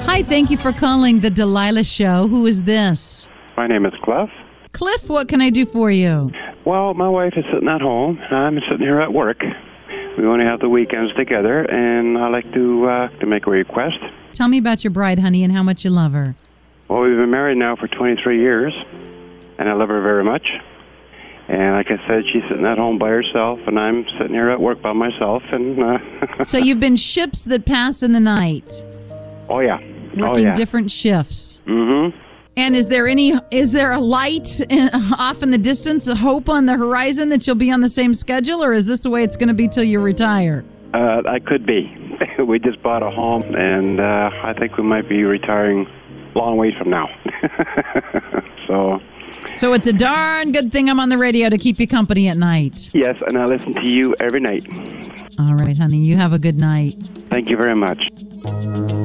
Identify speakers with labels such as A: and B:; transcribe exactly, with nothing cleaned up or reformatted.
A: Hi, thank you for calling the Delilah Show. Who is this?
B: My name is Cliff.
A: Cliff, what can I do for you?
B: Well, my wife is sitting at home. I'm sitting here at work. We only have the weekends together, and I like to uh, to make a request.
A: Tell me about your bride, honey, and how much you love her.
B: Well, we've been married now for twenty-three years, and I love her very much. And like I said, she's sitting at home by herself, and I'm sitting here at work by myself. And uh,
A: So you've been ships that pass in the night.
B: Oh, yeah.
A: Working
B: oh, yeah.
A: different shifts.
B: Mm-hmm.
A: And is there any, is there a light in, off in the distance, a hope on the horizon that you'll be on the same schedule, or is this the way it's going to be till you retire?
B: Uh, I could be. We just bought a home, and uh, I think we might be retiring a long ways from now. so...
A: So it's a darn good thing I'm on the radio to keep you company at night.
B: Yes, and I listen to you every night.
A: All right, honey. You have a good night.
B: Thank you very much.